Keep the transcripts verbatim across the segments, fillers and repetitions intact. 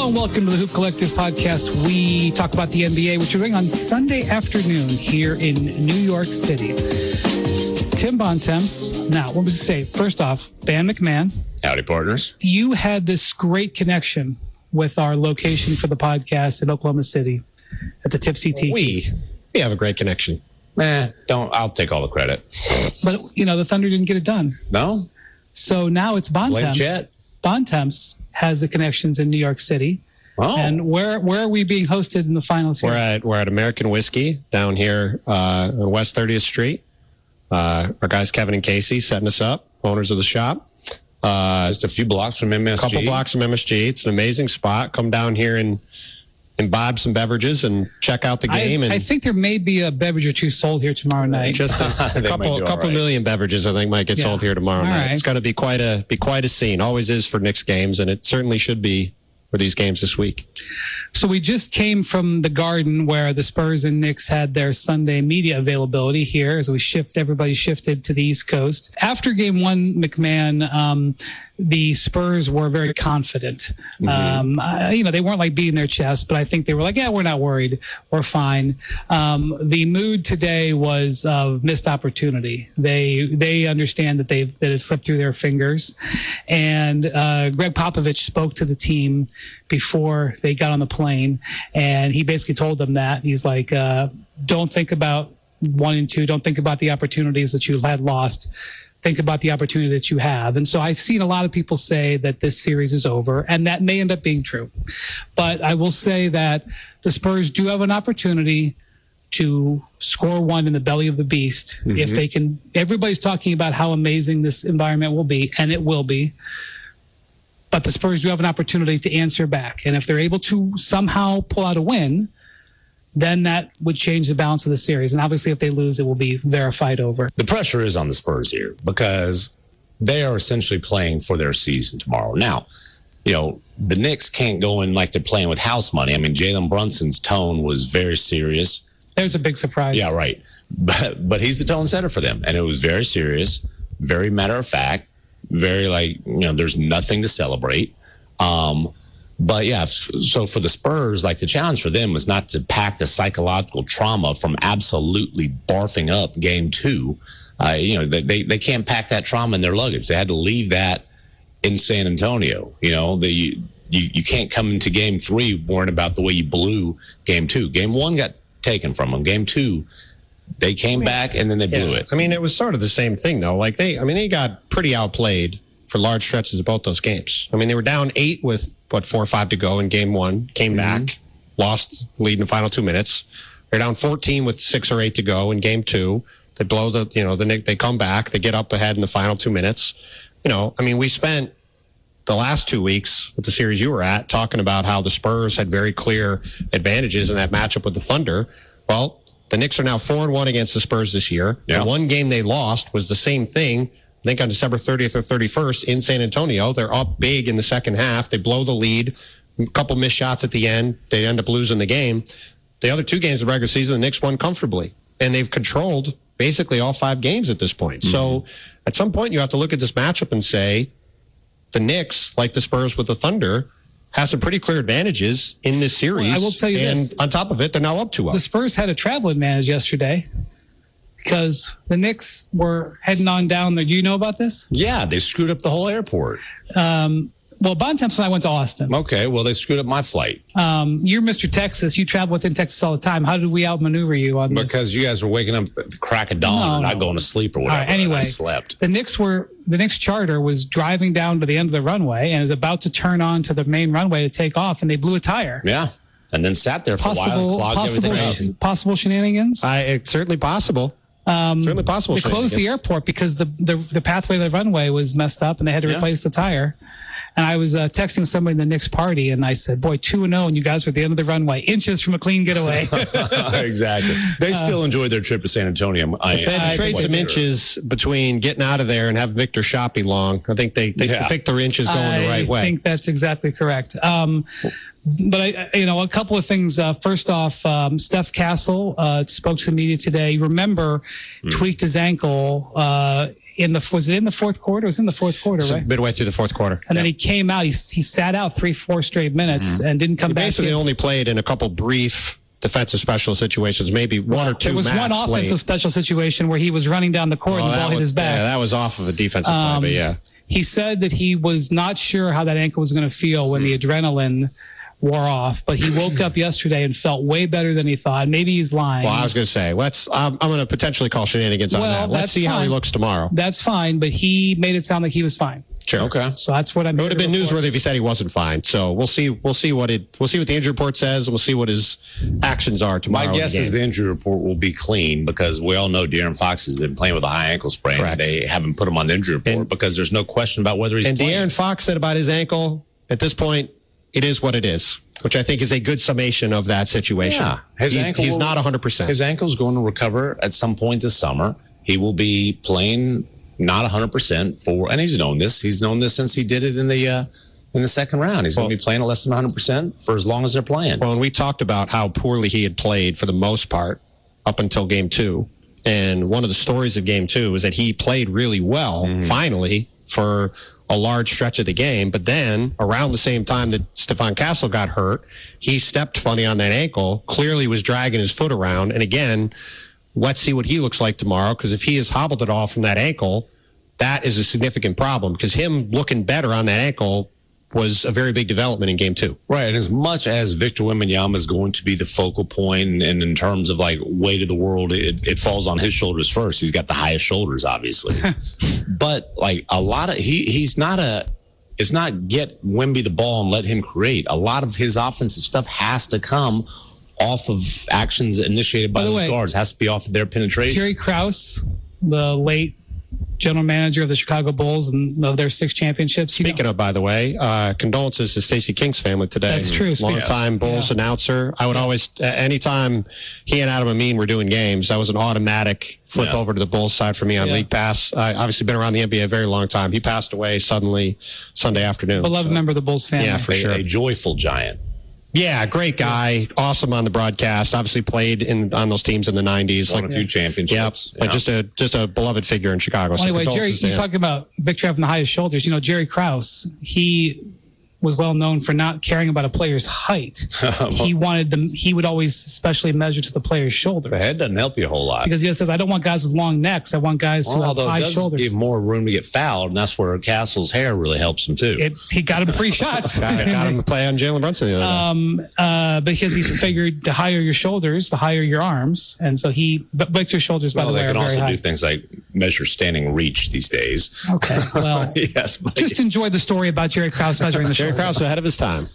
Hello and welcome to the Hoop Collective podcast. We talk about the N B A, which we're doing on Sunday afternoon here in New York City. Tim Bontemps. Now, what was to say? First off, Ben McMahon. Howdy, partners. You had this great connection with our location for the podcast in Oklahoma City at the Tipsy Tiki. We, we have a great connection. Eh, don't. I'll take all the credit. But, you know, the Thunder didn't get it done. No? So now it's Bontemps. Chet. Bontemps has the connections in New York City. Oh. And where where are we being hosted in the finals here? We're at we're at American Whiskey down here uh, on West thirtieth Street. Uh, our guys Kevin and Casey setting us up, owners of the shop. Uh, Just a few blocks from M S G. A couple blocks from M S G. It's an amazing spot. Come down here and imbibe some beverages and check out the game. I, and I think there may be a beverage or two sold here tomorrow night. Just a, a couple, couple right. million beverages, I think, might get Yeah. sold here tomorrow All night. right. It's going to be quite a be quite a scene. Always is for Knicks games, and it certainly should be for these games this week. So we just came from the Garden where the Spurs and Knicks had their Sunday media availability here as we shift, everybody shifted to the East Coast. After game one, McMahon, um, the Spurs were very confident. Mm-hmm. Um, I, you know, they weren't like beating their chest, but I think they were like, yeah, we're not worried. We're fine. Um, the mood today was of missed opportunity. They they understand that they've that it slipped through their fingers. And uh, Greg Popovich spoke to the team before they got on the plane, and he basically told them that. He's like, uh, don't think about one and two. Don't think about the opportunities that you had lost. Think about the opportunity that you have. And so I've seen a lot of people say that this series is over, and that may end up being true. But I will say that the Spurs do have an opportunity to score one in the belly of the beast. Mm-hmm. If they can, everybody's talking about how amazing this environment will be, and it will be. But the Spurs do have an opportunity to answer back. And if they're able to somehow pull out a win, then that would change the balance of the series. And obviously, if they lose, it will be verified over. The pressure is on the Spurs here because they are essentially playing for their season tomorrow. Now, you know, the Knicks can't go in like they're playing with house money. I mean, Jalen Brunson's tone was very serious. There's a big surprise. Yeah, right. But but he's the tone setter for them. And it was very serious, very matter of fact, very like, you know, there's nothing to celebrate. Um But yeah, so for the Spurs, like the challenge for them was not to pack the psychological trauma from absolutely barfing up game two. Uh, you know, they, they can't pack that trauma in their luggage. They had to leave that in San Antonio. You know, the, you, you can't come into game three worrying about the way you blew game two. Game one got taken from them. Game two, they came I mean, back and then they blew yeah. it. I mean, it was sort of the same thing, though. Like they, I mean, they got pretty outplayed for large stretches of both those games. I mean, they were down eight with, what, four or five to go in game one, came mm-hmm. back, lost lead in the final two minutes. They're down fourteen with six or eight to go in game two. They blow the, you know, the they come back, they get up ahead in the final two minutes. You know, I mean, we spent the last two weeks with the series you were at talking about how the Spurs had very clear advantages in that matchup with the Thunder. Well, the Knicks are now four and one against the Spurs this year. Yeah. The one game they lost was the same thing. I think on December thirtieth or thirty-first in San Antonio. They're up big in the second half. They blow the lead. A couple missed shots at the end. They end up losing the game. The other two games of the regular season, the Knicks won comfortably. And they've controlled basically all five games at this point. Mm-hmm. So at some point you have to look at this matchup and say the Knicks, like the Spurs with the Thunder, has some pretty clear advantages in this series. Well, I will tell you and this. On top of it, they're now up two up. The Spurs had a travel advantage yesterday, because the Knicks were heading on down there. Do you know about this? Yeah, they screwed up the whole airport. Um, well, Bontemps and I went to Austin. Okay, well, they screwed up my flight. Um, you're Mister Texas. You travel within Texas all the time. How did we outmaneuver you on this? Because you guys were waking up at the crack of dawn no, and no. not going to sleep or whatever. All right, anyway, I slept. The Knicks were the Knicks charter was driving down to the end of the runway and was about to turn on to the main runway to take off, and they blew a tire. Yeah, and then sat there for possible, a while and clogged possible, everything up. Possible shenanigans? I, it's certainly possible. Um, Certainly possible. They closed the airport because the, the the pathway to the runway was messed up, and they had to yeah. replace the tire. And I was uh, texting somebody in the Knicks party, and I said, boy, two and oh, and you guys were at the end of the runway, inches from a clean getaway. Exactly. They uh, still enjoyed their trip to San Antonio. I, if they had to trade some inches between getting out of there and have Victor shop be long, I think they, they yeah. picked their inches going I the right way. I think that's exactly correct. Um, But, I, you know, a couple of things. Uh, first off, um, Steph Castle uh, spoke to the media today. Remember, mm. tweaked his ankle uh, in the was it in the fourth quarter? It was in the fourth quarter, so right? Midway through the fourth quarter. And then he came out. He he sat out three, four straight minutes mm-hmm. and didn't come he back. Basically, in. only played in a couple brief defensive special situations, maybe one well, or two. There was one offensive late. special situation where he was running down the court oh, and the ball was, hit his back. Yeah, that was off of a defensive um, play, but yeah. He said that he was not sure how that ankle was going to feel when the adrenaline wore off, but he woke up yesterday and felt way better than he thought. Maybe he's lying. Well, I was going to say, let's. I'm, I'm going to potentially call shenanigans well, on that. Let's see fine. how he looks tomorrow. That's fine, but he made it sound like he was fine. Sure. Okay. So that's what I'm. It would have been newsworthy if he said he wasn't fine. So we'll see. We'll see what it. We'll see what the injury report says. We'll see what his actions are tomorrow. My guess is the injury report will be clean because we all know De'Aaron Fox has been playing with a high ankle sprain. Correct. They haven't put him on the injury report and, because there's no question about whether he's. And playing. De'Aaron Fox said about his ankle at this point, it is what it is, which I think is a good summation of that situation. Yeah, his he, ankle he's will, not one hundred percent. His ankle's going to recover at some point this summer. He will be playing not one hundred percent for, and he's known this. He's known this since he did it in the uh, in the second round. He's well, going to be playing at less than one hundred percent for as long as they're playing. Well, and we talked about how poorly he had played for the most part up until game two. And one of the stories of game two was that he played really well, mm-hmm. finally, for a large stretch of the game. But then around the same time that Stephon Castle got hurt, he stepped funny on that ankle, clearly was dragging his foot around. And again, let's see what he looks like tomorrow, because if he has hobbled it all from that ankle, that is a significant problem, because him looking better on that ankle was a very big development in game two. Right. And as much as Victor Wembanyama is going to be the focal point, and, and in terms of like weight of the world, it, it falls on his shoulders first. He's got the highest shoulders, obviously. But like a lot of, he he's not a, it's not get Wemby the ball and let him create. A lot of his offensive stuff has to come off of actions initiated by, by the those way, guards. Has to be off of their penetration. Jerry Krause, the late general manager of the Chicago Bulls and of their six championships. Speaking you know. of, by the way, uh, condolences to Stacey King's family today. That's true. Long-time Bulls yeah. announcer. I would yes. always, uh, anytime he and Adam Amin were doing games, that was an automatic flip yeah. over to the Bulls side for me on yeah. League Pass. I obviously been around the N B A a very long time. He passed away suddenly Sunday afternoon. Beloved so. member of the Bulls family. Yeah, for a, sure. A joyful giant. Yeah, great guy. Awesome on the broadcast. Obviously played in on those teams in the nineties. Won like, a few championships. Yep. Yeah. But just a just a beloved figure in Chicago. Well, so anyway, Jerry, you're talking about Victor having the highest shoulders. You know, Jerry Krause, he was well known for not caring about a player's height. He wanted them. He would always specially measure to the player's shoulders. The head doesn't help you a whole lot because he says, "I don't want guys with long necks. I want guys well, who have high it does shoulders." Give more room to get fouled, and that's where Castle's hair really helps him too. It, he got him three shots. got, got him to play on Jalen Brunson the other um, day. Uh, because he figured the higher your shoulders, the higher your arms, and so he. But Victor's shoulders, by well, the way, they can are also very high. do things like measure standing reach these days. Okay, well, yes, but just enjoy the story about Jerry Krause measuring the Jerry shoulders. Krause ahead of his time.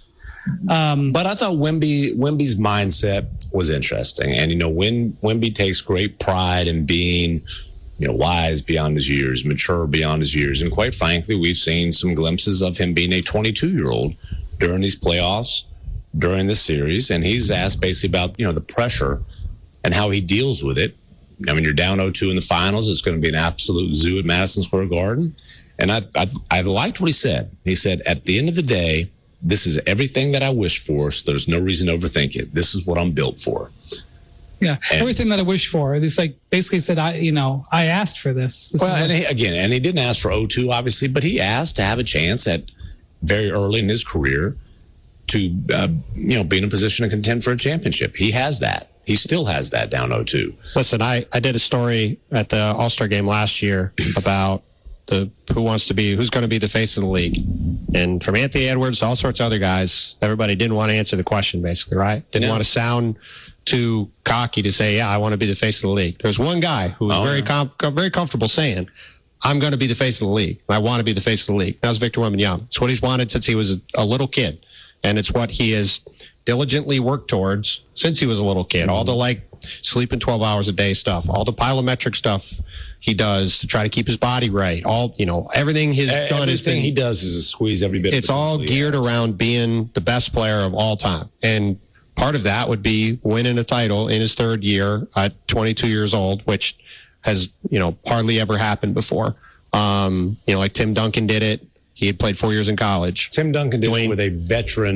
Um, but I thought Wemby Wemby's mindset was interesting, and you know, when Wemby takes great pride in being, you know, wise beyond his years, mature beyond his years, and quite frankly, we've seen some glimpses of him being a twenty-two-year-old during these playoffs, during this series, and he's asked basically about you know the pressure and how he deals with it. I mean, you're down oh two in the finals; it's going to be an absolute zoo at Madison Square Garden, and I I I liked what he said. He said, at the end of the day, this is everything that I wish for, so there's no reason to overthink it. This is what I'm built for. Yeah, and, everything that I wish for. It's like basically said, I, you know, I asked for this. this well, and he, again, and he didn't ask for oh two, obviously, but he asked to have a chance at very early in his career to, uh, you know, be in a position to contend for a championship. He has that. He still has that down oh two. Listen, I, I did a story at the All-Star game last year about the who wants to be, who's going to be the face of the league. And from Anthony Edwards to all sorts of other guys, everybody didn't want to answer the question, basically, right? Didn't yeah. want to sound too cocky to say, yeah, I want to be the face of the league. There's one guy who was oh, very yeah. com- very comfortable saying, I'm going to be the face of the league. I want to be the face of the league. That was Victor Wembanyama. It's what he's wanted since he was a little kid. And it's what he has diligently worked towards since he was a little kid. Mm-hmm. All the, like, sleeping twelve hours a day stuff, all the plyometric stuff he does to try to keep his body right. All, you know, everything he's everything done is Everything he does is squeeze every bit. It's all geared has. around being the best player of all time. And part of that would be winning a title in his third year at twenty-two years old, which has, you know, hardly ever happened before. Um, you know, like Tim Duncan did it. He had played four years in college. Tim Duncan did Dwayne, it with a veteran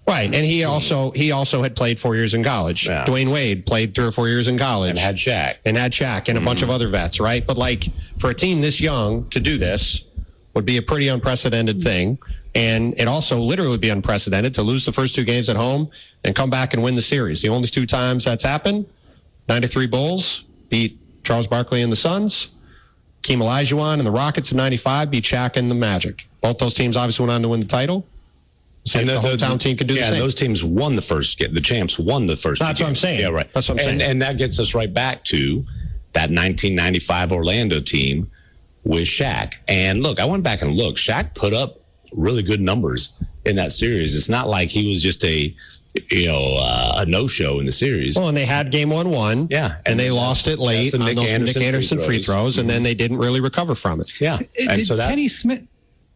Right, and he also he also had played four years in college. Yeah. Dwayne Wade played three or four years in college. And had Shaq. And had Shaq and a mm-hmm. bunch of other vets, right? But, like, for a team this young to do this would be a pretty unprecedented thing. And it also literally would be unprecedented to lose the first two games at home and come back and win the series. The only two times that's happened, ninety-three Bulls beat Charles Barkley and the Suns. Hakeem Olajuwon and the Rockets in ninety-five beat Shaq and the Magic. Both those teams obviously went on to win the title. So and the, the hometown the, team could do yeah, the same. Those teams won the first game. The champs won the first. That's two what games. I'm saying. Yeah, right. That's what I'm and, saying. And that gets us right back to that nineteen ninety-five Orlando team with Shaq. And look, I went back and looked. Shaq put up really good numbers in that series. It's not like he was just a, you know, uh, a no-show in the series. Well, and they had game one one. Yeah. And, and they lost it late the on Nick those Anderson, Nick Anderson free throws, free throws mm-hmm. and then they didn't really recover from it. Yeah. It, and did so that Kenny Smith.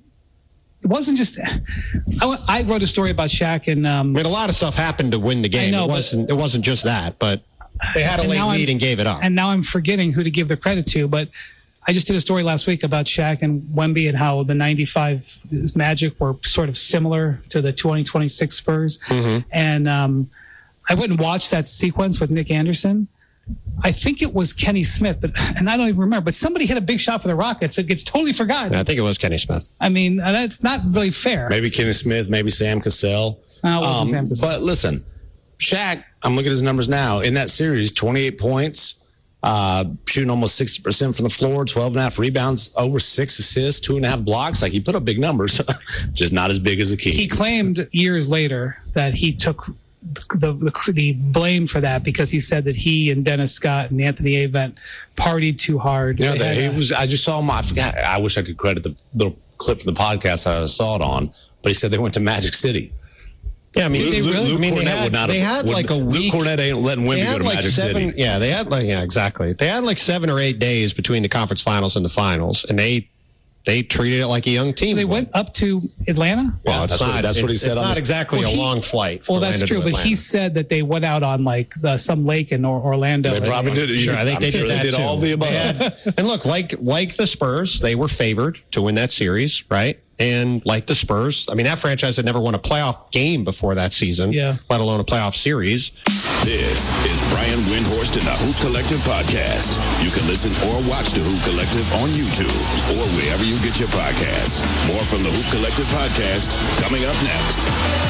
It wasn't just. I, I wrote a story about Shaq and. Um, I mean, a lot of stuff happened to win the game. I know, it wasn't. But, it wasn't just that, but they had a late lead and gave it up. And now I'm forgetting who to give the credit to, but I just did a story last week about Shaq and Wemby and how the ninety-five Magic were sort of similar to the twenty twenty-six Spurs, mm-hmm. and um, I went and watched that sequence with Nick Anderson. I think it was Kenny Smith, but and I don't even remember. But somebody hit a big shot for the Rockets. It gets totally forgotten. I think it was Kenny Smith. I mean, that's not really fair. Maybe Kenny Smith, maybe Sam Cassell. Uh, it wasn't um, Sam Cassell. But listen, Shaq, I'm looking at his numbers now. In that series, twenty-eight points, uh, shooting almost sixty percent from the floor, twelve and a half rebounds, over six assists, two and a half blocks. Like, he put up big numbers, just not as big as a key. He claimed years later that he took The, the the blame for that because he said that he and Dennis Scott and Anthony Avent partied too hard. Yeah, they he a, was. I just saw him. I forgot. I wish I could credit the little clip from the podcast I saw it on. But he said they went to Magic City. Yeah, I mean, Luke, they really. Luke I mean, Cornette they had, would not they have, had like a week. Luke Cornette ain't letting women go to like Magic seven, City. Yeah, they had like yeah, exactly. They had like seven or eight days between the conference finals and the finals, and they. They treated it like a young team. So they would. went up to Atlanta? Well, yeah, it's that's not. What, that's it's, what he said. It's on not this. exactly well, a he, long flight. Well, that's true, but he said that they went out on like the, some lake in Orlando. They probably did. Sure, I think I'm they sure did they that did too. all the above. Had, and look, like like the Spurs, they were favored to win that series, right? And like the Spurs, I mean, that franchise had never won a playoff game before that season, yeah. let alone a playoff series. This is Brian Windhorst and the Hoop Collective podcast. You can listen or watch the Hoop Collective on YouTube or wherever you get your podcasts. More from the Hoop Collective podcast coming up next.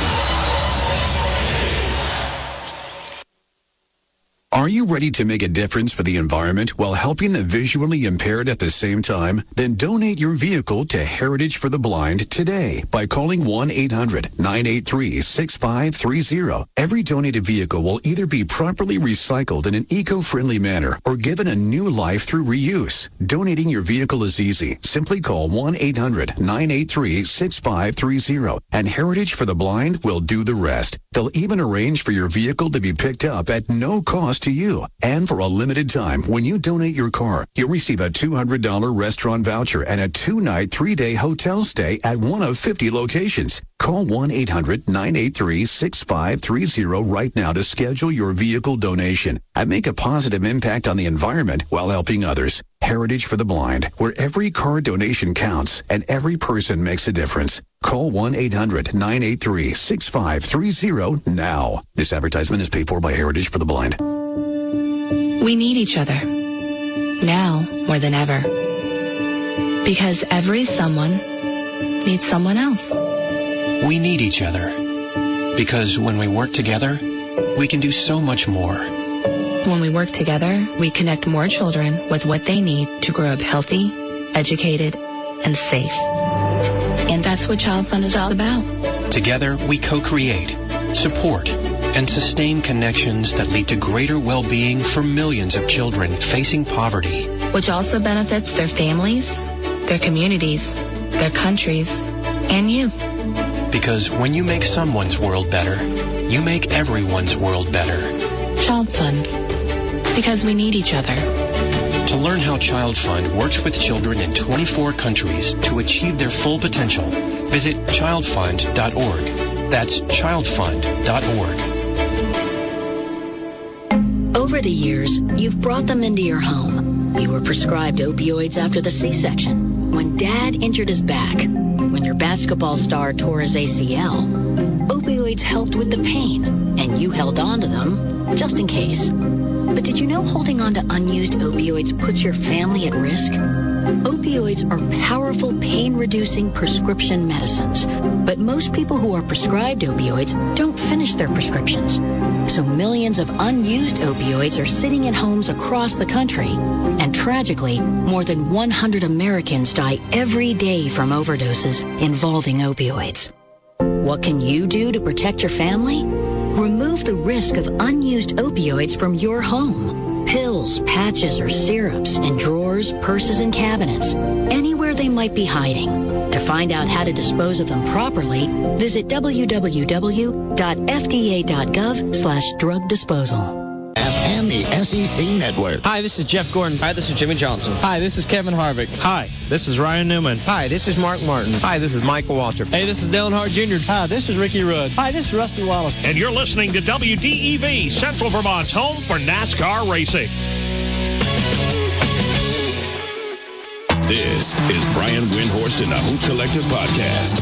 Are you ready to make a difference for the environment while helping the visually impaired at the same time? Then donate your vehicle to Heritage for the Blind today by calling one eight hundred nine eight three six five three zero. Every donated vehicle will either be properly recycled in an eco-friendly manner or given a new life through reuse. Donating your vehicle is easy. Simply call one eight hundred nine eight three six five three zero and Heritage for the Blind will do the rest. They'll even arrange for your vehicle to be picked up at no cost to you. And for a limited time, when you donate your car, you'll receive a two hundred dollars restaurant voucher and a two-night, three-day hotel stay at one of fifty locations. Call one eight hundred nine eight three six five three zero right now to schedule your vehicle donation and make a positive impact on the environment while helping others. Heritage for the Blind, where every car donation counts and every person makes a difference. Call one eight hundred nine eight three six five three zero now. This advertisement is paid for by Heritage for the Blind. We need each other, now more than ever, because every someone needs someone else. We need each other, because when we work together, we can do so much more. When we work together, we connect more children with what they need to grow up healthy, educated, and safe. And that's what Child Fund is all about. Together, we co-create, support, and sustain connections that lead to greater well-being for millions of children facing poverty. Which also benefits their families, their communities, their countries, and you. Because when you make someone's world better, you make everyone's world better. Child Fund. Because we need each other. To learn how Child Fund works with children in twenty-four countries to achieve their full potential, visit child fund dot org. That's child fund dot org. Over the years, you've brought them into your home. You were prescribed opioids after the C-section. When Dad injured his back. When your basketball star tore his A C L. Opioids opioids helped with the pain, and you held on to them just in case. But did you know holding on to unused opioids puts your family at risk? Opioids are powerful pain-reducing prescription medicines, but most people who are prescribed opioids don't finish their prescriptions. So millions of unused opioids are sitting in homes across the country. And tragically, more than one hundred Americans die every day from overdoses involving opioids. What can you do to protect your family? Remove the risk of unused opioids from your home. Pills, patches, or syrups in drawers, purses, and cabinets, anywhere they might be hiding. To find out how to dispose of them properly, visit w w w dot f d a dot gov slash drug disposal. And the S E C Network. Hi, this is Jeff Gordon. Hi, this is Jimmy Johnson. Hi, this is Kevin Harvick. Hi, this is Ryan Newman. Hi, this is Mark Martin. Hi, this is Michael Waltrip. Hey, this is Dale Hart Junior Hi, this is Ricky Rudd. Hi, this is Rusty Wallace. And you're listening to W D E V, Central Vermont's home for NASCAR racing. This is Brian Windhorst in the Hoop Collective Podcast.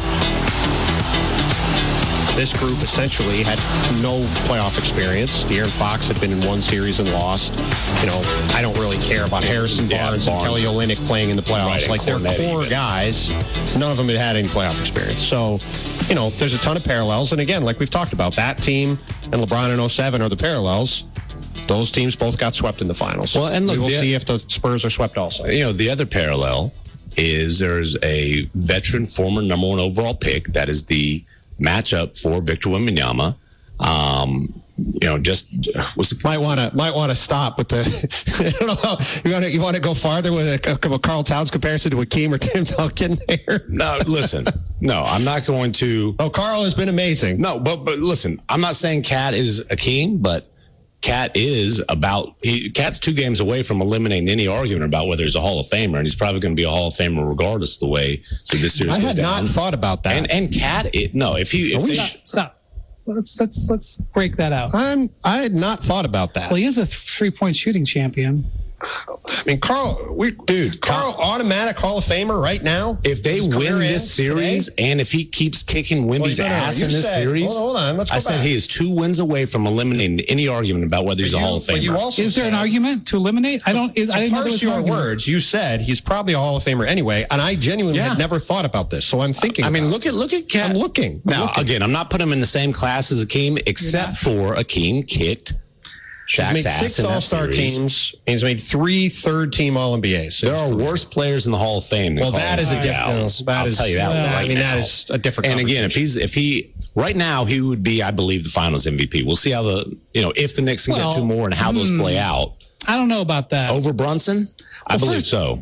This group essentially had no playoff experience. De'Aaron Fox had been in one series and lost. You know, I don't really care about Harrison yeah, Barnes, Barnes and Kelly Olynyk playing in the playoffs. Right, like, they're core even. guys. None of them had had any playoff experience. So, you know, there's a ton of parallels. And again, like we've talked about, that team and LeBron in oh seven are the parallels. Those teams both got swept in the finals. Well, and look, we will the, see if the Spurs are swept also. You know, the other parallel is there's a veteran former number one overall pick that is the matchup for Victor Wembanyama. Um, you know, just was it, might want to might want to stop with the. I don't know. You want to you want to go farther with a, a Karl Towns comparison to Akeem or Tim Duncan there? No, listen. No, I'm not going to. Oh, Karl has been amazing. No, but but listen, I'm not saying Cat is Akeem, but Cat is about. He, Cat's two games away from eliminating any argument about whether he's a Hall of Famer, and he's probably going to be a Hall of Famer regardless of the way so this series I goes had down. not thought about that. And and Cat, it, no, if he if stop, they, stop. Let's let's let's break that out. I'm I had not thought about that. Well, he is a three point shooting champion. I mean, Karl, we, dude, Karl, automatic Hall of Famer right now. If they win this series, today? and if he keeps kicking Wemby's well, ass in this said, series, hold on, hold on, let's go I back. said he is two wins away from eliminating any argument about whether he's but a you, Hall of Famer. You also is there said, an argument to eliminate? I don't. Is, so I didn't know parse there was your words. You said he's probably a Hall of Famer anyway, and I genuinely yeah. had never thought about this. So I'm thinking. I mean, about look at look at Cat. I'm looking. I'm now looking. again, I'm not putting him in the same class as Akeem, except for Akeem kicked Shaq's he's made ass six in All-Star series. teams. He's made three third-team All N B As. There are worse players in the Hall of Fame than well, Karl that is a different. That I'll is, tell you that. Well, right I mean, now. that is a different. And again, if he's if he right now he would be, I believe, the Finals M V P. We'll see how the you know if the Knicks can well, get two more and how hmm, those play out. I don't know about that. Over Brunson, well, I believe first, so.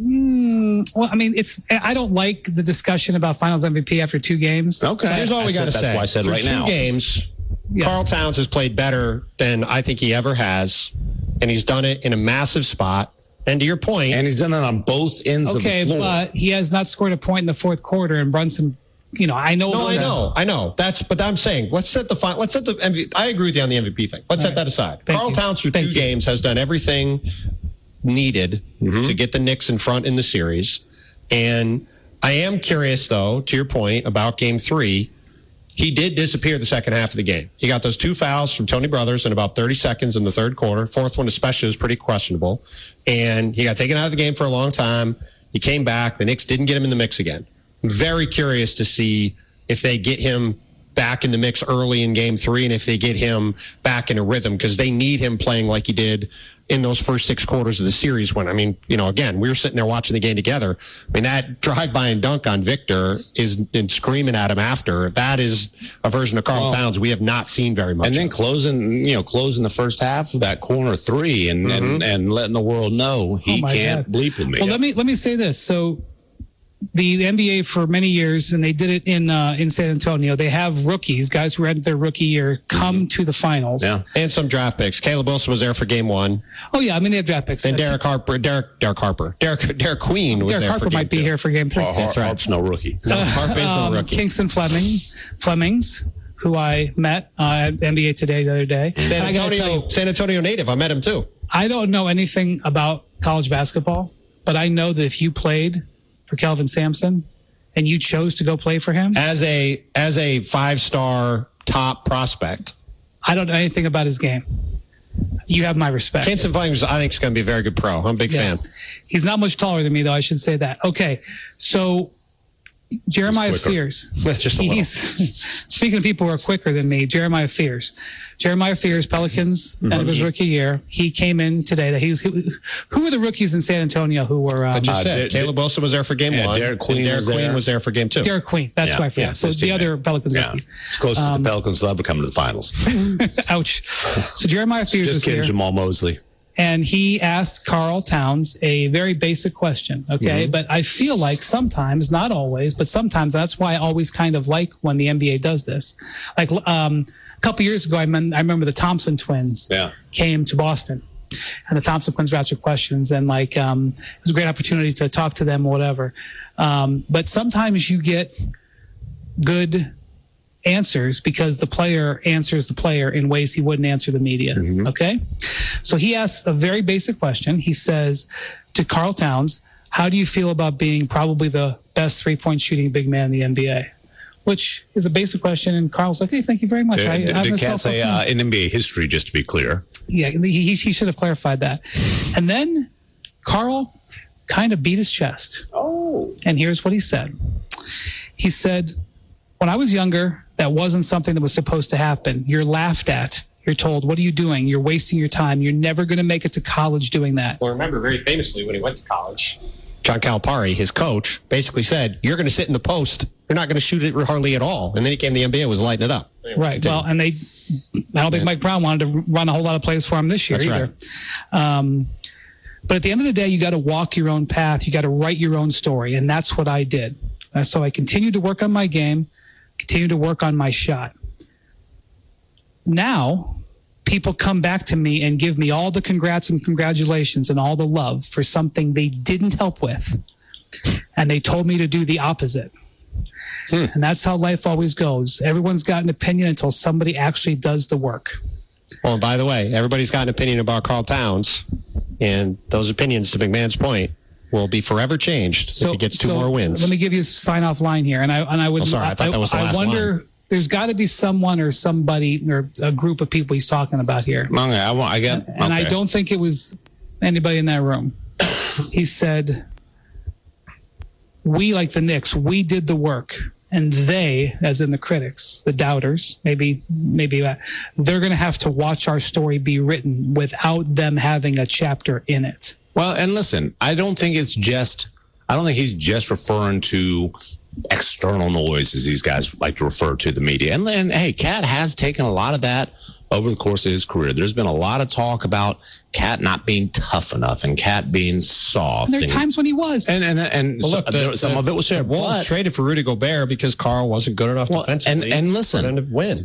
Mm, well, I mean, it's. I don't like the discussion about Finals M V P after two games. Okay, here's all we got to say. That's why I said For right two now. Two games. Yeah. Karl Towns has played better than I think he ever has, and he's done it in a massive spot. And to your point, and he's done it on both ends okay, of the floor. Okay, but he has not scored a point in the fourth quarter, and Brunson. You know, I know. No, I know, I know. That's, but I'm saying, let's set the final. Let's set the M V P. I agree with you on the M V P thing. Let's All set right. that aside. Thank Karl you. Towns through Thank two you. games has done everything needed mm-hmm. to get the Knicks in front in the series. And I am curious, though, to your point about Game Three. He did disappear the second half of the game. He got those two fouls from Tony Brothers in about thirty seconds in the third quarter. Fourth one especially was pretty questionable. And he got taken out of the game for a long time. He came back. The Knicks didn't get him in the mix again. Very curious to see if they get him back in the mix early in Game Three and if they get him back in a rhythm, because they need him playing like he did in those first six quarters of the series when, I mean, you know, again, we were sitting there watching the game together. I mean, that drive-by and dunk on Victor is and screaming at him after. That is a version of Karl well, Towns we have not seen very much. And then of. closing, you know, closing the first half of that corner three and, mm-hmm. and, and letting the world know he oh can't God. bleep with me. Well, let me let me say this. So the N B A for many years, and they did it in uh, in San Antonio, they have rookies, guys who had their rookie year, come mm-hmm. to the finals. Yeah, and some draft picks. Caleb Wilson was there for game one. Oh, yeah, I mean, they have draft picks. And Derek Harper, Derek, Derek Harper, Derek, Derek Queen was Derek there Harper for game might be two. here for game three. Oh, That's Har- right. Harp's no rookie. No, Harp is um, no rookie. Kingston Fleming, Flemings, who I met uh, at N B A Today the other day. San I gotta tell Antonio, you, San Antonio native. I met him too. I don't know anything about college basketball, but I know that if you played for Kelvin Sampson and you chose to go play for him as a as a five star top prospect. I don't know anything about his game. You have my respect. Canson Flames, I think, is going to be a very good pro. I'm a big yeah. fan. He's not much taller than me, though. I should say that. Okay, so Jeremiah Fears. That's just a little. He's, speaking of people who are quicker than me, Jeremiah Fears. Jeremiah Fears, Pelicans, end of his rookie year. He came in today. That he was. He, who were the rookies in San Antonio who were? Um, I just said uh, Caleb Wilson was there for game yeah, one. Derek Queen, Derek was, Queen there. was there for game two. Derek Queen. That's yeah, why I forgot. Yeah, so the other Pelicans yeah. rookie. It's closest um, the Pelicans will ever come to the finals. Ouch. So Jeremiah Fears Just was kidding, here. Jamal Mosley. And he asked Karl Towns a very basic question, okay? Mm-hmm. But I feel like sometimes, not always, but sometimes that's why I always kind of like when the N B A does this. Like um, a couple years ago, I, mean, I remember the Thompson twins yeah. came to Boston. And the Thompson twins were asking questions. And like um, it was a great opportunity to talk to them or whatever. Um, but sometimes you get good answers because the player answers the player in ways he wouldn't answer the media. Mm-hmm. Okay. So he asks a very basic question. He says to Karl Towns, how do you feel about being probably the best three point shooting big man in the N B A? Which is a basic question. And Carl's like, hey, thank you very much. Did, I, did, I did Cat say uh, in N B A history, just to be clear? Yeah. He, he should have clarified that. And then Karl kind of beat his chest. Oh. And here's what he said. He said, when I was younger, that wasn't something that was supposed to happen. You're laughed at. You're told, what are you doing? You're wasting your time. You're never going to make it to college doing that. Well, remember very famously when he went to college, John Calipari, his coach, basically said, you're going to sit in the post. You're not going to shoot it hardly at all. And then he came to the N B A, was lighting it up. Right. Continue. Well, and they, I don't think yeah. Mike Brown wanted to run a whole lot of plays for him this year That's either. Right. Um, but at the end of the day, you got to walk your own path. You got to write your own story. And that's what I did. Uh, so I continued to work on my game, continued to work on my shot. Now, people come back to me and give me all the congrats and congratulations and all the love for something they didn't help with. And they told me to do the opposite. Hmm. And that's how life always goes. Everyone's got an opinion until somebody actually does the work. Well, and by the way, everybody's got an opinion about Karl Towns. And those opinions, to McMahon's point, will be forever changed so, if he gets two so more wins. Let me give you a sign-off line here. And I and I would. Oh, sorry, I thought that was the I, last I wonder. line. There's got to be someone or somebody or a group of people he's talking about here. Okay, I, want, I got. And, and okay. I don't think it was anybody in that room. He said, "We, like the Knicks, we did the work, and they, as in the critics, the doubters, maybe, maybe uh, they're going to have to watch our story be written without them having a chapter in it." Well, and listen, I don't think it's just. I don't think he's just referring to external noise, as these guys like to refer to the media. And, and hey, Cat has taken a lot of that over the course of his career. There's been a lot of talk about Cat not being tough enough and Cat being soft. And there are and, times when he was. And and, and well, so, look, the, there, some the, of it was fair. The Wolves traded for Rudy Gobert because Karl wasn't good enough well, defensively. And, and listen, for them to win.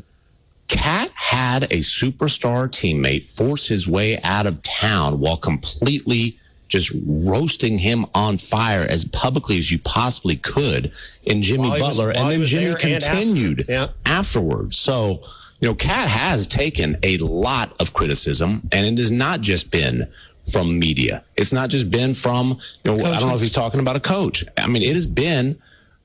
Cat had a superstar teammate force his way out of town while completely just roasting him on fire as publicly as you possibly could in Jimmy while Butler. Was, and then Jimmy after. continued yeah. afterwards. So, you know, Cat has taken a lot of criticism, and it has not just been from media. It's not just been from, you know, Coaches. I don't know if he's talking about a coach. I mean, it has been,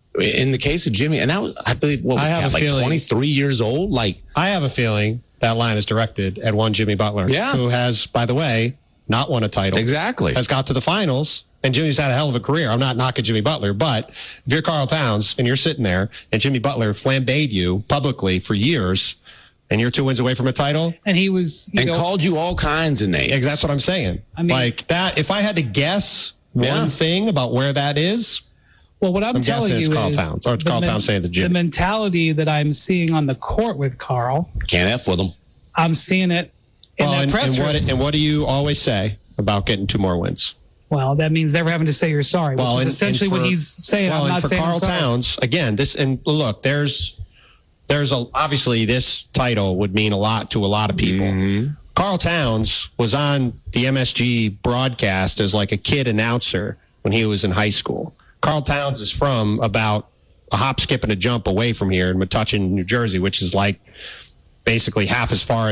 in the case of Jimmy, and that was, I believe, what was Cat, like feeling, twenty-three years old? Like, I have a feeling that line is directed at one Jimmy Butler, yeah. who has, by the way, not won a title. Exactly. Has got to the finals. And Jimmy's had a hell of a career. I'm not knocking Jimmy Butler, but if you're Karl Towns and you're sitting there and Jimmy Butler flambéed you publicly for years and you're two wins away from a title. And he was. You and know, called you all kinds of names. That's what I'm saying. I mean, like that, if I had to guess yeah. one thing about where that is. Well, what I'm, I'm telling you it's Karl is Towns, or it's Karl men- Towns saying to Jimmy. The mentality that I'm seeing on the court with Karl. Can't F with him. I'm seeing it in well, that and, press and room. what, and what do you always say about getting two more wins? Well, that means never having to say you're sorry, which well, is and, essentially and for, what he's saying. Well, I'm not for saying Karl I'm sorry. Towns, again, this and look, there's there's a obviously this title would mean a lot to a lot of people. Mm-hmm. Karl Towns was on the M S G broadcast as like a kid announcer when he was in high school. Karl Towns is from about a hop, skip, and a jump away from here in Metuchen, New Jersey, which is like basically half as far as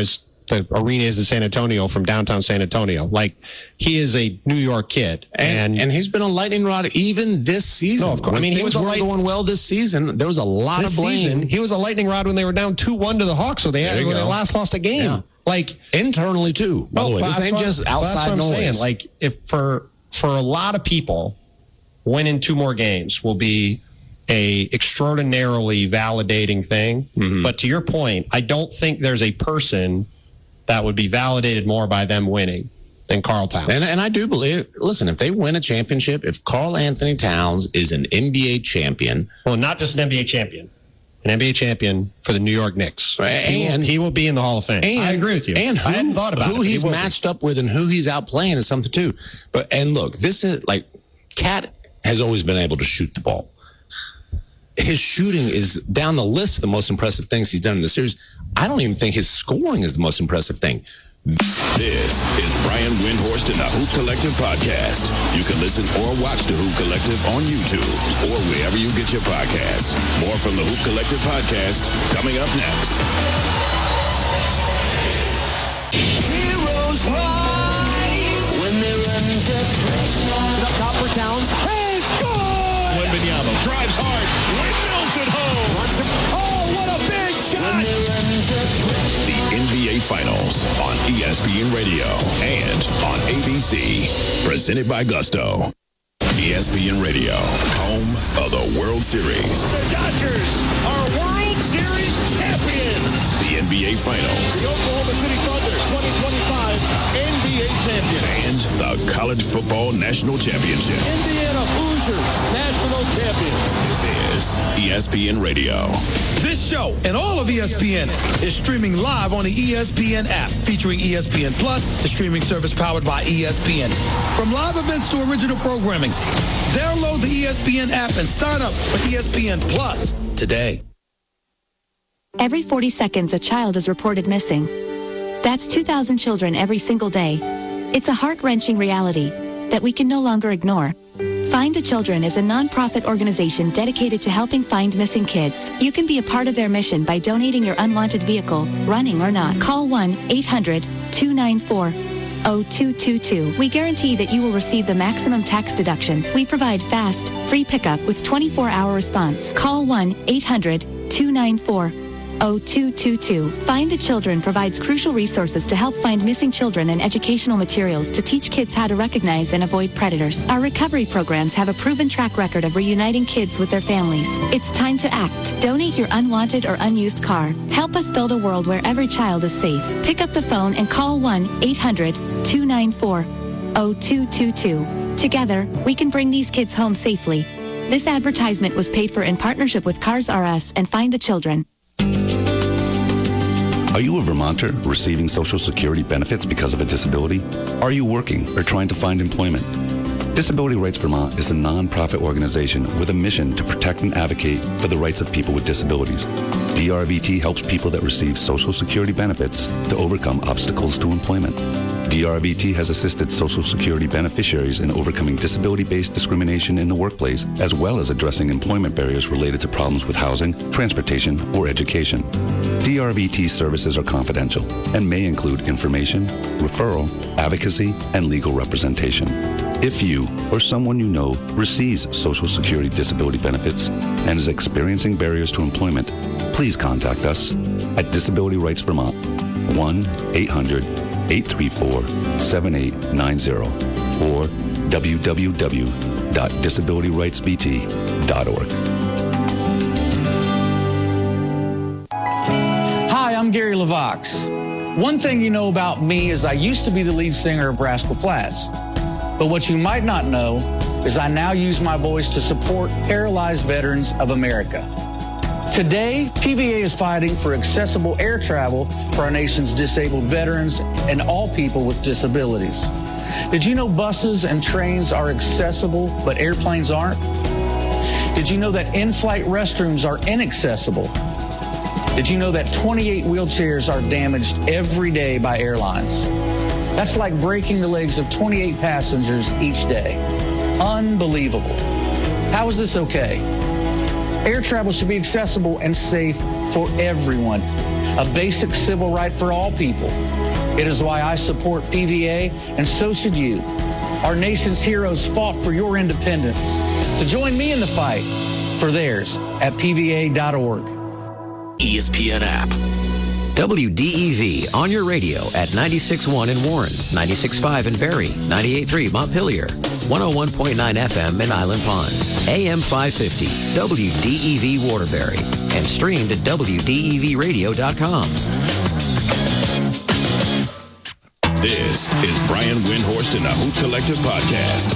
the arena is in San Antonio from downtown San Antonio. Like, he is a New York kid. And And, and he's been a lightning rod even this season. No, of course. When I mean, he things was a weren't light- going well this season. There was a lot this of blame. season, he was a lightning rod when they were down two one to the Hawks, so they had There you when they go. last lost a game. Yeah. Like, Internally, too. By the way, this that's ain't what- just that's outside what I'm noise. saying. Like, if for for a lot of people, winning two more games will be a extraordinarily validating thing. Mm-hmm. But to your point, I don't think there's a person that would be validated more by them winning than Karl Towns. And, and I do believe, listen, if they win a championship, if Karl Anthony Towns is an N B A champion. Well, not just an N B A champion, an N B A champion for the New York Knicks. And he will, he will be in the Hall of Fame. And, I agree with you. And who, I hadn't thought about who it. he's He will be. matched up with and who he's outplaying is something too. But and look, this is like Cat has always been able to shoot the ball. His shooting is down the list of the most impressive things he's done in the series. I don't even think his scoring is the most impressive thing. This is Brian Windhorst and the Hoop Collective podcast. You can listen or watch the Hoop Collective on YouTube or wherever you get your podcasts. More from the Hoop Collective podcast coming up next. Heroes rise when they're under pressure. Up top for Towns. Hey, score! Wembanyama drives hard. Windmills it home. Oh, what a big shot! When they're under pressure. The N B A Finals on E S P N Radio and on A B C. Presented by Gusto. E S P N Radio, home of the World Series. The Dodgers are World Series champions. The N B A Finals. The Oklahoma City Thunder twenty twenty-five N B A champions. And the College Football National Championship. Indiana Hoosiers national champions. This is E S P N Radio. This show and all of E S P N is streaming live on the E S P N app, featuring E S P N Plus, the streaming service powered by E S P N. From live events to original programming, download the E S P N app and sign up for E S P N Plus today. Every forty seconds, a child is reported missing. That's two thousand children every single day. It's a heart-wrenching reality that we can no longer ignore. Find the Children is a non-profit organization dedicated to helping find missing kids. You can be a part of their mission by donating your unwanted vehicle, running or not. Call one eight hundred two nine four oh two two two. We guarantee that you will receive the maximum tax deduction. We provide fast, free pickup with twenty-four hour response. Call one eight hundred two nine four oh two two two. Find the Children provides crucial resources to help find missing children and educational materials to teach kids how to recognize and avoid predators. Our recovery programs have a proven track record of reuniting kids with their families. It's time to act. Donate your unwanted or unused car. Help us build a world where every child is safe. Pick up the phone and call one eight hundred two nine four oh two two two. Together, we can bring these kids home safely. This advertisement was paid for in partnership with Cars R Us and Find the Children. Are you a Vermonter receiving Social Security benefits because of a disability? Are you working or trying to find employment? Disability Rights Vermont is a non-profit organization with a mission to protect and advocate for the rights of people with disabilities. D R V T helps people that receive Social Security benefits to overcome obstacles to employment. D R V T has assisted Social Security beneficiaries in overcoming disability-based discrimination in the workplace, as well as addressing employment barriers related to problems with housing, transportation, or education. D R V T services are confidential and may include information, referral, advocacy, and legal representation. If you or someone you know receives Social Security disability benefits and is experiencing barriers to employment, please contact us at Disability Rights Vermont, one eight hundred eight three four seven eight nine zero or w w w dot disability rights v t dot org. Hi, I'm Gary LaVox. One thing you know about me is I used to be the lead singer of Rascal Flatts. But what you might not know is I now use my voice to support Paralyzed Veterans of America. Today, P V A is fighting for accessible air travel for our nation's disabled veterans and all people with disabilities. Did you know buses and trains are accessible, but airplanes aren't? Did you know that in-flight restrooms are inaccessible? Did you know that twenty-eight wheelchairs are damaged every day by airlines? That's like breaking the legs of twenty-eight passengers each day. Unbelievable. How is this okay? Air travel should be accessible and safe for everyone. a basic civil right for all people. It is why I support P V A, and so should you. Our nation's heroes fought for your independence. So join me in the fight for theirs at P V A dot org. E S P N app. W D E V on your radio at ninety-six point one in Warren, ninety-six point five in Barrie, ninety-eight point three Montpelier, one oh one point nine F M in Island Pond, A M five fifty, W D E V Waterbury, and streamed at W D E V radio dot com. This is Brian Windhorst and the Hoop Collective Podcast.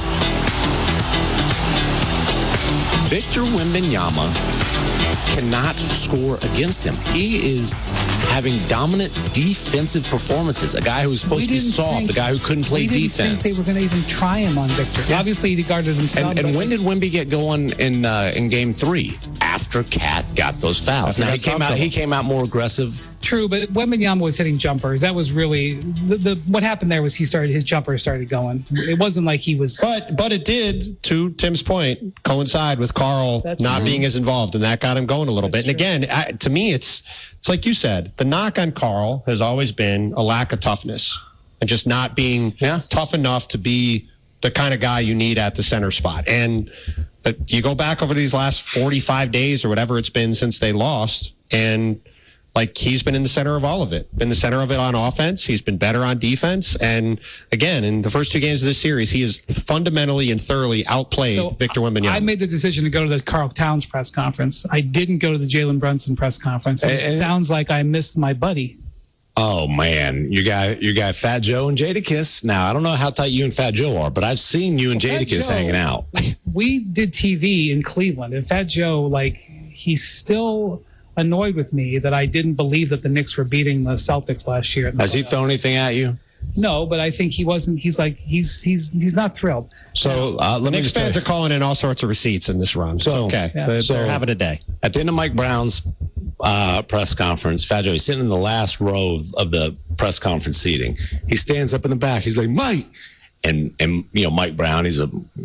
Victor Wembanyama cannot score against him. He is having dominant defensive performances. A guy who was supposed to be soft, think, a guy who couldn't play we didn't defense. Think they were going to even try him on Victor. Yeah. Obviously, he guarded himself. And, and when did Wemby get going in uh, in Game Three? After Cat got those fouls. After now he came out. trouble. He came out more aggressive. True, but Wembanyama was hitting jumpers. That was really the, the what happened there was he started his jumper started going. It wasn't like he was. But but it did, to Tim's point, coincide with Carl That's not true. being as involved, and that got him going a little That's bit. And again, I, to me, it's it's like you said, the knock on Carl has always been a lack of toughness and just not being yeah. tough enough to be the kind of guy you need at the center spot. And uh, you go back over these last forty-five days or whatever it's been since they lost, and like he's been in the center of all of it, been the center of it on offense. He's been better on defense. And again, in the first two games of this series, he has fundamentally and thoroughly outplayed So Victor Wembanyama. I made the decision to go to the Karl Towns press conference. I didn't go to the Jalen Brunson press conference. And it And- sounds like I missed my buddy. Oh man, you got you got Fat Joe and Jadakiss. Now I don't know how tight you and Fat Joe are, but I've seen you and Well, Fat Jadakiss Joe- hanging out. We did T V in Cleveland, and Fat Joe, like, he's still annoyed with me that I didn't believe that the Knicks were beating the Celtics last year. Has he thrown anything at you? No, but I think he wasn't. He's like he's he's he's not thrilled. So uh, let the me Knicks just tell fans you. are calling in all sorts of receipts in this run. So- So okay, Yeah. they're, So- they're having a day. At the end of Mike Brown's uh, press conference, Fat Joe, he's sitting in the last row of, of the press conference seating. He stands up in the back. He's like, Mike. And, and you know, Mike Brown, he's a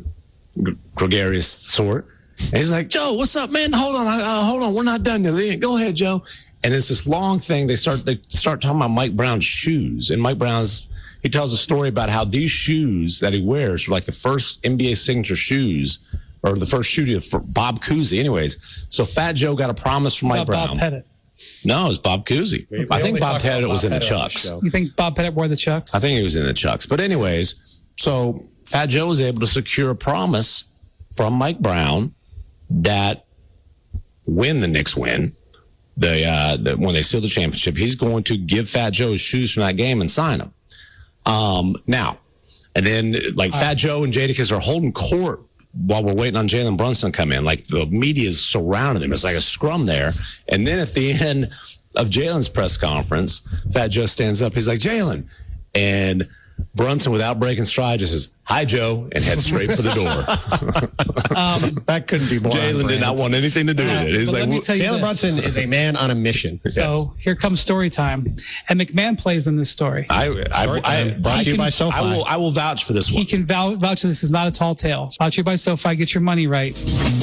g- gregarious sort. And he's like, Joe, what's up, man? Hold on. Uh, hold on. We're not done yet. Go ahead, Joe. And it's this long thing. They start they start talking about Mike Brown's shoes. And Mike Brown's, he tells a story about how these shoes that he wears are like the first N B A signature shoes, or the first shoe for Bob Cousy. Anyways, so Fat Joe got a promise from Mike About Brown. Bob Pettit. No, it was Bob Cousy. We- we I think only Bob talk about Pettit Bob was in the Pettit on the Chucks. show. You think Bob Pettit wore the Chucks? I think he was in the Chucks. But anyways, so Fat Joe was able to secure a promise from Mike Brown that when the Knicks win, the, uh, the when they seal the championship, he's going to give Fat Joe his shoes from that game and sign them. Um, now, and then like All Fat right. Joe and Jadakiss are holding court while we're waiting on Jalen Brunson to come in. Like the media is surrounding him. It's like a scrum there. And then at the end of Jalen's press conference, Fat Joe stands up. He's like, Jalen. And Brunson, without breaking stride, just says, hi, Joe, and heads straight for the door. Um, That couldn't be more. on Jalen did brand. not want anything to do Yeah, with it. He's but like, let me "Well, tell you Jalen this. Brunson is a man on a mission. So here comes story time, and McMahon plays in this story. I, I, Story I, time. Brought I to you can- by SoFi. I will, I will vouch for this He one. can vouch, vouch that this is not a tall tale. Vouch you by SoFi. Get your money right.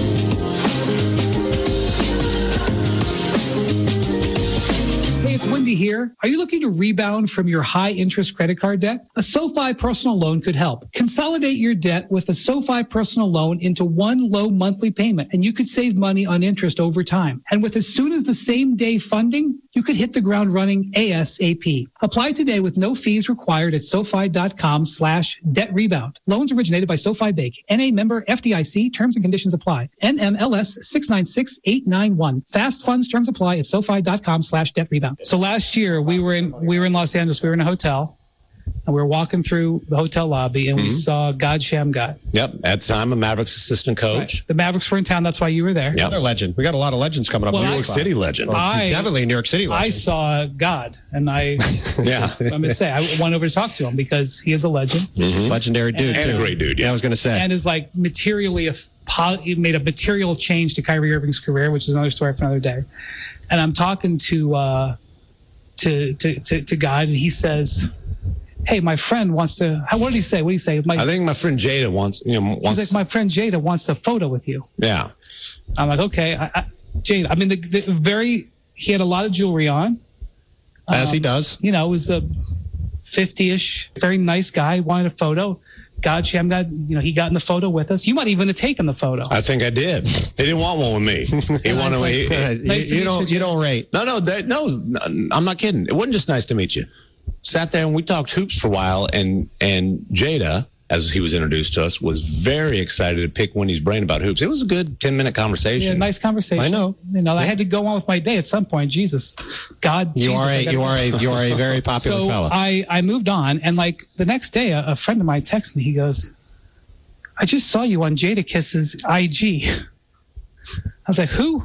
Hey, it's Wendy here. Are you looking to rebound from your high interest credit card debt? A SoFi personal loan could help. Consolidate your debt with a SoFi personal loan into one low monthly payment, and you could save money on interest over time. And with as soon as the same day funding, you could hit the ground running ASAP. Apply today with no fees required at SoFi.com slash debt rebound. Loans originated by SoFi Bank. N A member F D I C. Terms and conditions apply. N M L S six nine six eight nine one. Fast funds terms apply at SoFi.com slash debt rebound. So last year we were in we were in Los Angeles. We were in a hotel. And we were walking through the hotel lobby, and we Mhm. saw God Shamgat. Yep. At the time, a Mavericks assistant coach. The Mavericks were in town. That's why you were there. Yep. Another legend. We got a lot of legends coming up. Well, on New I- York this City spot. legend. Oh, I- definitely a New York City legend. I saw God, and I, Yeah. I'm going to say, I went over to talk to him because he is a legend. Legendary dude, And too. a great dude, Yeah, yeah. I was going to say. And is like materially, a, po- he made a material change to Kyrie Irving's career, which is another story for another day. And I'm talking to, uh, to, to, to, to God, and he says, hey, my friend wants to, how, what did he say? What did he say? My, I think my friend Jada wants, you know, wants. he's like, my friend Jada wants a photo with you. yeah. I'm like, okay, I, I, Jada. I mean, the, the very, he had a lot of jewelry on. As Um, he does. You know, was a fifty-ish, very nice guy, wanted a photo. God, Shem got, you know, he got in the photo with us. You might even have taken the photo. I think I did. They didn't want one with me. He wanted like, he, uh, he- nice to you meet don't you. you don't rate. No, no, they, no, I'm not kidding. It wasn't just nice to meet you. Sat there and we talked hoops for a while, and and Jada, as he was introduced to us, was very excited to pick Wendy's brain about hoops. It was a good ten minute conversation. Yeah, nice conversation. I know. You know, I had to go on with my day at some point. Jesus, God, You Jesus, are I a gotta you go. are a you are a very popular so fella. I, I moved on, and like the next day, a, a friend of mine texted me. He goes, I just saw you on Jadakiss's I G. I was like, who?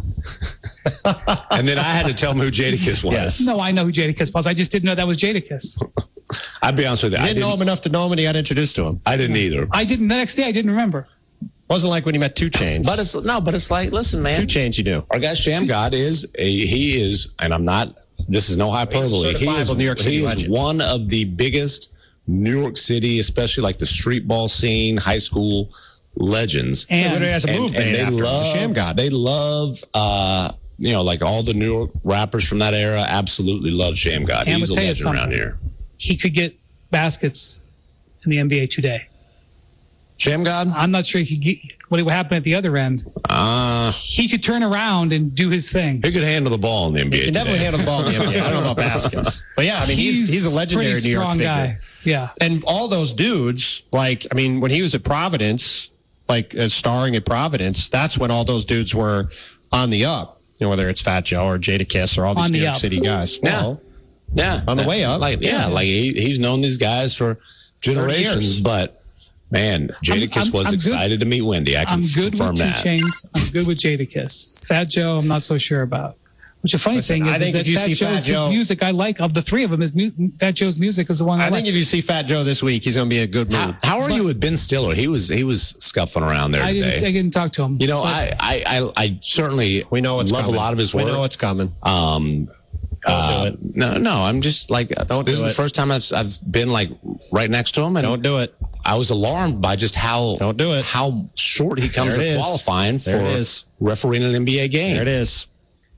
And then I had to tell him who Jadakiss was. Yes. No, I know who Jadakiss was. I just didn't know that was Jadakiss. I'd be honest with you. You I didn't know him enough to know him, and he got introduced to him. I didn't either. I didn't. The next day, I didn't remember. Wasn't like when you met Two Chains. But it's no, but it's like, listen, man. Two Chains, you do. Our guy Sham God is a, he is, and I'm not. This is no hyperbole. He's a He is, certifiable New York City he is legend. one of the biggest New York City, especially like the street ball scene, high school legends. And- Literally has a move named they after him, the love Sham God. They love, uh, you know, like all the New York rappers from that era. Absolutely love Sham God. And He's a I'll tell you legend around something. here. He could get baskets in the N B A today. Sham God. I'm not sure he could get what would happen at the other end. Uh, He could turn around and do his thing. he could handle the ball in the N B A. He definitely today. handled the ball in the N B A. I don't know about baskets. But yeah, I mean, he's he's a legendary pretty New York strong figure. guy. Yeah. And all those dudes, like, I mean, when he was at Providence, like uh, starring at Providence, that's when all those dudes were on the up. You know, whether it's Fat Joe or Jadakiss or all these On New the York up. City guys. Yeah. Well, Yeah, on the way up. Like yeah, Yeah. like he, he's known these guys for generations. years. But man, Jadakiss I'm- was I'm good- excited to meet Wendy. I can I'm good confirm with Two that. Chains. I'm good with Jadakiss. Fat Joe, I'm not so sure about. Which a funny Listen, thing I is, think is that if you Fat see Joe's Fat Joe- his music I like of the three of them. His mu- Fat Joe's music is the one I, I like. think if you see Fat Joe this week, he's going to be a good How, mood. how are you with Ben Stiller? He was he was scuffing around there I today. didn't, I didn't talk to him. you know, but I, I, I, I certainly We know it's love coming. a lot of his work. We know it's coming. Um, uh, do it. No, no, I'm just like Don't this do is the it. first time I've I've been like right next to him, and Don't do it. I was alarmed by just how Don't do it. how short he comes There it to is. qualifying There for it is. refereeing an N B A game. There it is.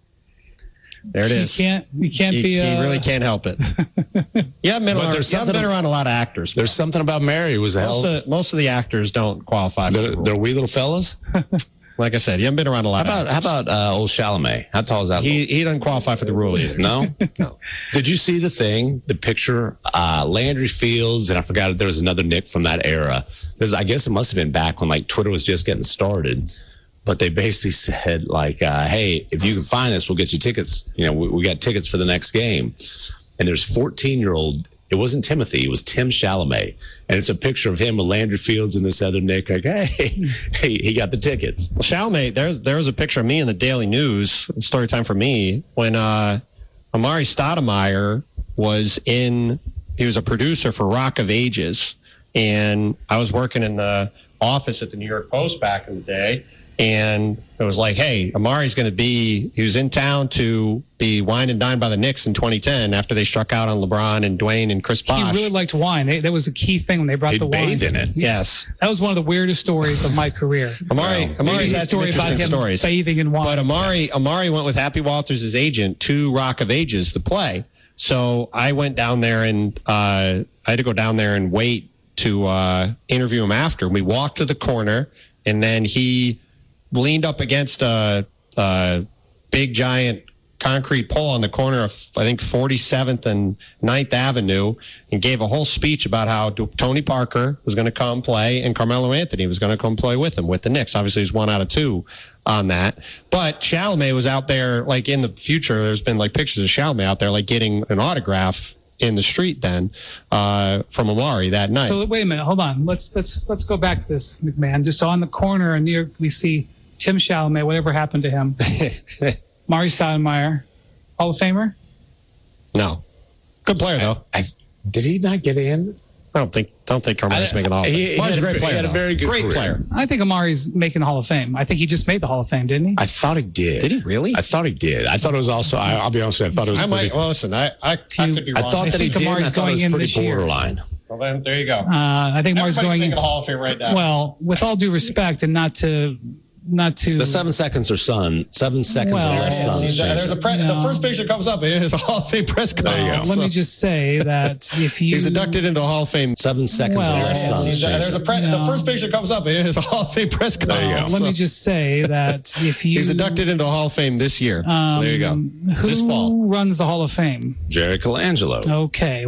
There it you is. can't, you can't You, be. you uh, really can't help it. You haven't been, But around, there's you haven't something- been around a lot of actors. There's something about Mary who was a most hell. of, most of the actors don't qualify. For They're, the rule. they're wee little fellas. Like I said, you haven't been around a lot. How of about how actors. about uh, old Chalamet? How tall is that? He he doesn't qualify for the rule either. No? No. Did you see the thing, the picture? Uh, Landry Fields, and I forgot there was another Nick from that era. Because I guess it must have been back when like Twitter was just getting started. But they basically said like, uh, hey, if you can find us, we'll get you tickets. You know, we, we got tickets for the next game. And there's fourteen year old. It wasn't Timothy. It was Tim Chalamet. And it's a picture of him with Landry Fields and this other Nick. Like, hey, hey, he got the tickets. Well, Chalamet, there's there was a picture of me in the Daily News, story time for me, when uh, Amari Stoudemire was in, he was a producer for Rock of Ages. And I was working in the office at the New York Post back in the day. And it was like, hey, Amari's going to be, he was in town to be wined and dined by the Knicks in twenty ten after they struck out on LeBron and Dwayne and Chris Bosh. He really liked wine. They, that was a key thing when they brought He'd the wine. bathe in it. Yes. That was one of the weirdest stories of my career. Amari, Wow. Amari's Maybe a had some story about interesting him stories. bathing in wine. But Amari, Amari went with Happy Walters as agent to Rock of Ages to play. So I went down there and uh, I had to go down there and wait to uh, interview him after. We walked to the corner, and then he leaned up against a, a big giant concrete pole on the corner of, I think, forty-seventh and ninth Avenue, and gave a whole speech about how Tony Parker was going to come play and Carmelo Anthony was going to come play with him with the Knicks. Obviously, he's one out of two on that. But Chalamet was out there, like in the future, there's been like pictures of Chalamet out there, like getting an autograph in the street then uh, from Amari that night. So wait a minute, hold on. Let's let's let's go back to this, McMahon. Just on the corner in New York, we see Tim Chalamet. Whatever happened to him? Mari Stoudemire, Hall of Famer. No, good player though. I, did he not get in? I don't think don't think Carmelo's making all of He, it. he, Amari's had a great a, player. he had a though. very good great career. player. I think Amari's making the Hall of Fame. I think he just made the Hall of Fame, didn't he? I thought he did. Did he really? I thought he did. I thought it was also. I, I'll be honest with you. I thought it was. I might. pretty, Well, listen, I I, I could be I wrong. thought I that he think did. and I Amari's thought it going was in pretty this year. borderline. Well, then there you go. Uh, I think Amari's Everybody's going. making a Hall of Fame right now. Well, with all due respect, and not to not to the seven seconds or son, seven seconds Well, or less yeah, son. See, there's a pre- No. The first picture comes up. It is a Hall of Fame press There you conference. go. let So me just say that if you he's inducted into the Hall of Fame. Seven seconds Well, or less yeah, son. See, there's a pre- No. The first picture comes up. It is a Hall of Fame press There you conference. go. let me So just say that if you he's inducted into the Hall of Fame this year. So there you go. um, who This fall. runs the Hall of Fame? Jerry Colangelo. Okay.